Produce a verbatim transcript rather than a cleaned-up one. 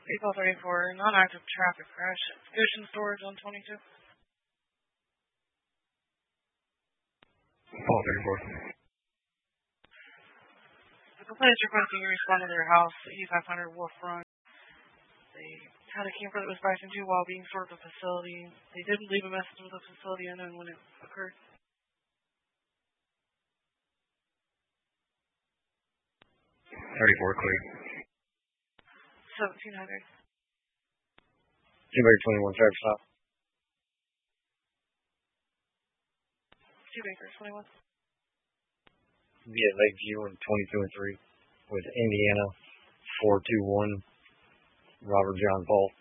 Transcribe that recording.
April thirty-four, non-active traffic crash at Ocean Storage on twenty-two. Paul thirty-four. The complaint is requesting you respond to their house, eighty-five hundred Wolf Run. They had a camper that was backed into while being stored at the facility. They didn't leave a message with the facility unknown when it occurred. thirty-four clear. seventeen hundred. Two Baker twenty-one, traffic stop. Two Baker twenty-one. Via Lakeview and twenty-two and three with Indiana four two one Robert John Paul.